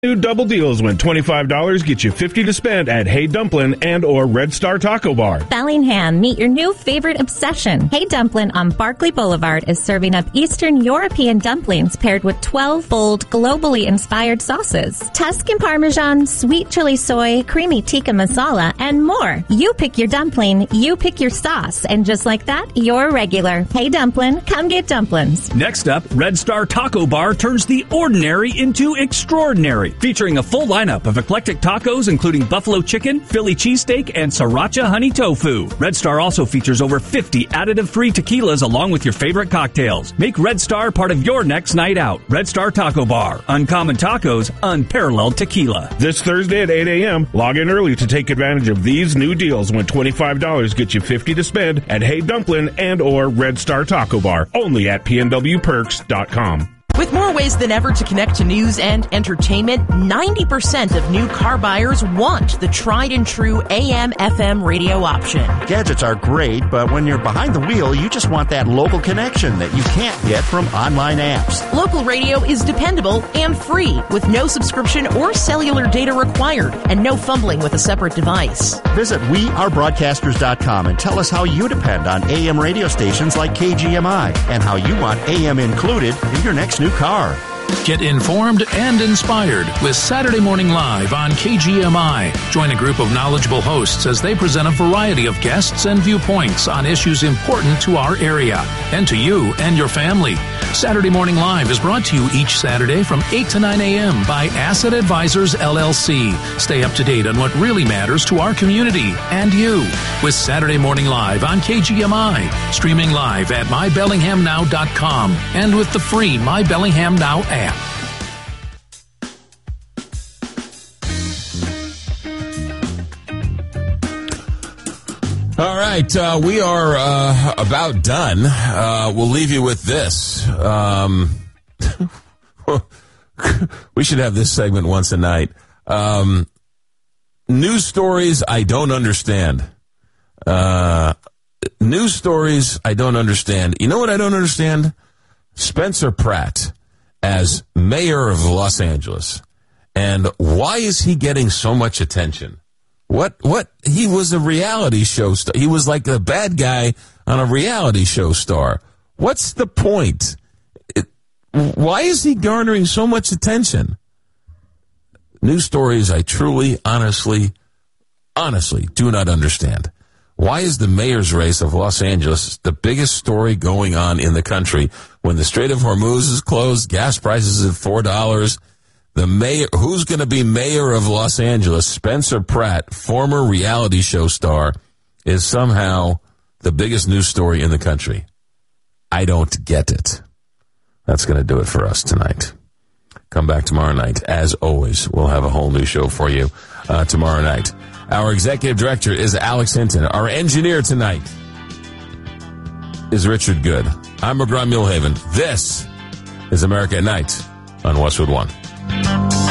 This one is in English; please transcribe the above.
New double deals when $25 gets you $50 to spend at Hey Dumplin' and or Red Star Taco Bar. Bellingham, meet your new favorite obsession. Hey Dumplin' on Barclay Boulevard is serving up Eastern European dumplings paired with 12 bold, globally inspired sauces. Tuscan Parmesan, sweet chili soy, creamy tikka masala, and more. You pick your dumpling, you pick your sauce, and just like that, you're regular. Hey Dumplin', come get dumplings. Next up, Red Star Taco Bar turns the ordinary into extraordinary. Featuring a full lineup of eclectic tacos, including buffalo chicken, Philly cheesesteak, and sriracha honey tofu. Red Star also features over 50 additive-free tequilas along with your favorite cocktails. Make Red Star part of your next night out. Red Star Taco Bar. Uncommon tacos, unparalleled tequila. This Thursday at 8 a.m., log in early to take advantage of these new deals when $25 gets you $50 to spend at Hey Dumplin' and or Red Star Taco Bar. Only at pnwperks.com. With more ways than ever to connect to news and entertainment, 90% of new car buyers want the tried and true AM/FM radio option. Gadgets are great, but when you're behind the wheel, you just want that local connection that you can't get from online apps. Local radio is dependable and free, with no subscription or cellular data required, and no fumbling with a separate device. Visit wearebroadcasters.com and tell us how you depend on AM radio stations like KGMI and how you want AM included in your next new car. Get informed and inspired with Saturday Morning Live on KGMI. Join a group of knowledgeable hosts as they present a variety of guests and viewpoints on issues important to our area and to you and your family. Saturday Morning Live is brought to you each Saturday from 8 to 9 a.m. by Asset Advisors, LLC. Stay up to date on what really matters to our community and you with Saturday Morning Live on KGMI. Streaming live at mybellinghamnow.com and with the free My Bellingham Now app. All right, we are about done. We'll leave you with this. We should have this segment once a night. News stories I don't understand. News stories I don't understand. You know what I don't understand? Spencer Pratt as mayor of Los Angeles. And why is he getting so much attention? What? He was a reality show star. He was like a bad guy on a reality show star. What's the point? Why is he garnering so much attention? News stories I truly, honestly do not understand. Why is the mayor's race of Los Angeles the biggest story going on in the country when the Strait of Hormuz is closed, gas prices at $4? The mayor, who's going to be mayor of Los Angeles, Spencer Pratt, former reality show star, is somehow the biggest news story in the country. I don't get it. That's going to do it for us tonight. Come back tomorrow night. As always, we'll have a whole new show for you tomorrow night. Our executive director is Alex Hinton. Our engineer tonight is Richard Good. I'm McGraw Mulhaven. This is America at Night on Westwood One.